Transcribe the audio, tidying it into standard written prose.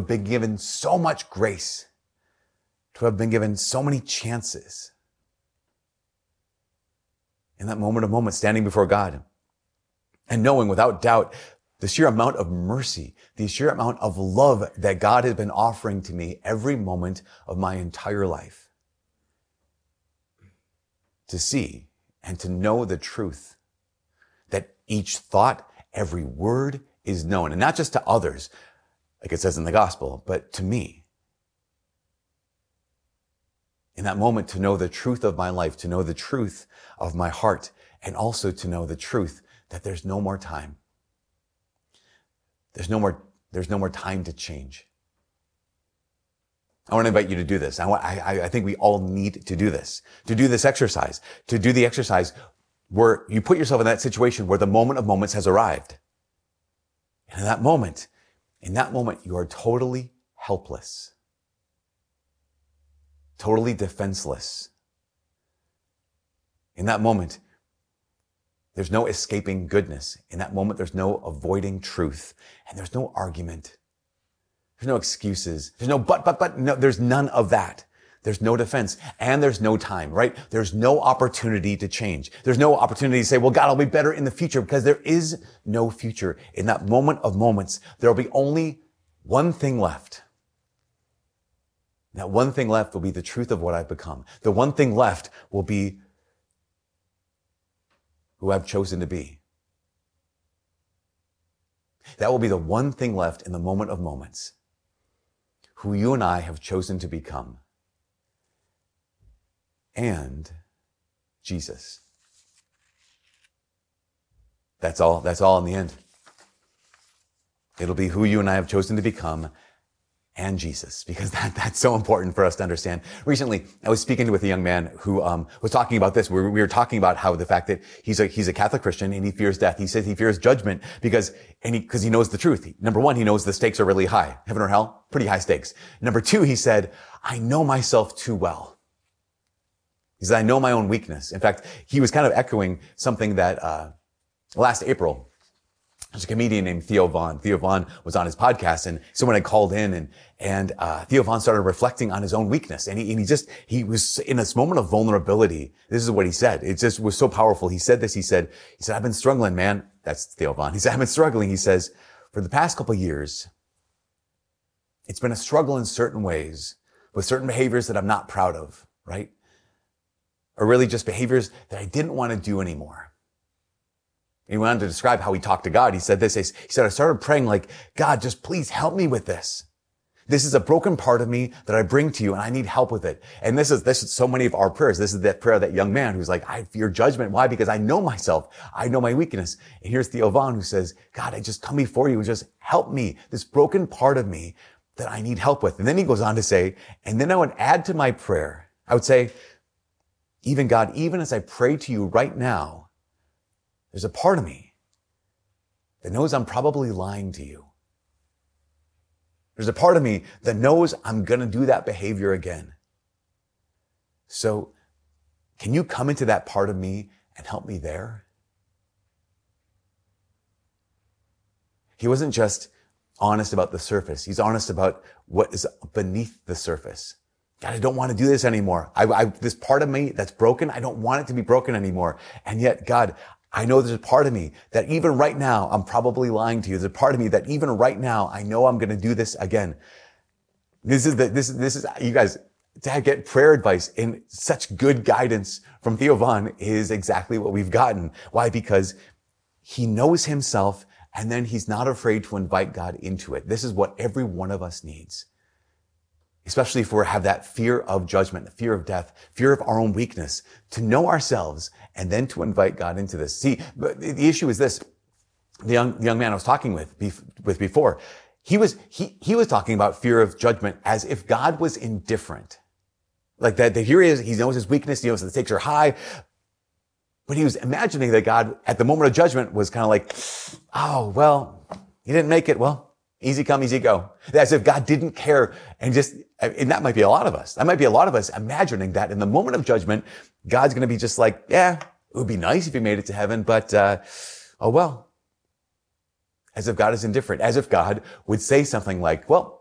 been given so much grace, to have been given so many chances. In that moment of moments, standing before God and knowing without doubt the sheer amount of mercy, the sheer amount of love that God has been offering to me every moment of my entire life. To see and to know the truth that each thought, every word is known, and not just to others, like it says in the gospel, but to me. In that moment, to know the truth of my life, to know the truth of my heart, and also to know the truth that there's no more time. There's no more time to change. I want to invite you to do this. I think we all need to do this exercise, to do the exercise where you put yourself in that situation where the moment of moments has arrived. And in that moment, you are totally helpless, totally defenseless. In that moment, there's no escaping goodness. In that moment, there's no avoiding truth. And there's no argument. There's no excuses. There's no but. No, there's none of that. There's no defense. And there's no time, right? There's no opportunity to change. There's no opportunity to say, well, God, I'll be better in the future, because there is no future. In that moment of moments, there will be only one thing left. That one thing left will be the truth of what I've become. The one thing left will be who I've chosen to be. That will be the one thing left in the moment of moments. Who you and I have chosen to become. And Jesus. That's all in the end. It'll be who you and I have chosen to become, and Jesus, because that's so important for us to understand. Recently, I was speaking with a young man who was talking about this. We were talking about how the fact that he's a Catholic Christian and he fears death. He says he fears judgment because he knows the truth. Number one, he knows the stakes are really high. Heaven or hell, pretty high stakes. Number two, he said, I know myself too well. He said, I know my own weakness. In fact, he was kind of echoing something that last April, there's a comedian named Theo Von. Theo Von was on his podcast, and someone had called in, and Theo Von started reflecting on his own weakness. And he was in this moment of vulnerability. This is what he said. It just was so powerful. He said this. He said, I've been struggling, man. That's Theo Von. He said, I've been struggling. He says, for the past couple of years, it's been a struggle in certain ways with certain behaviors that I'm not proud of, right? Or really just behaviors that I didn't want to do anymore. He went on to describe how he talked to God. He said this, he said, I started praying like, God, just please help me with this. This is a broken part of me that I bring to you, and I need help with it. And this is so many of our prayers. This is that prayer of that young man who's like, I fear judgment. Why? Because I know myself. I know my weakness. And here's Theo Von who says, God, I just come before you and just help me. This broken part of me that I need help with. And then he goes on to say, and then I would add to my prayer. I would say, even God, even as I pray to you right now, there's a part of me that knows I'm probably lying to you. There's a part of me that knows I'm going to do that behavior again. So can you come into that part of me and help me there? He wasn't just honest about the surface. He's honest about what is beneath the surface. God, I don't want to do this anymore. This part of me that's broken, I don't want it to be broken anymore. And yet, God, I know there's a part of me that even right now, I'm probably lying to you. There's a part of me that even right now, I know I'm going to do this again. This is, you guys, to get prayer advice and such good guidance from Theo Von is exactly what we've gotten. Why? Because he knows himself, and then he's not afraid to invite God into it. This is what every one of us needs. Especially if we have that fear of judgment, fear of death, fear of our own weakness, to know ourselves and then to invite God into this. See, but the issue is this. The young man I was talking with before, he was talking about fear of judgment as if God was indifferent. Like that here he is, he knows his weakness, he knows the stakes are high, but he was imagining that God at the moment of judgment was kind of like, oh, well, he didn't make it. Well, easy come, easy go. As if God didn't care, and that might be a lot of us. That might be a lot of us imagining that in the moment of judgment, God's going to be just like, yeah, it would be nice if you made it to heaven, but, oh well. As if God is indifferent. As if God would say something like, well,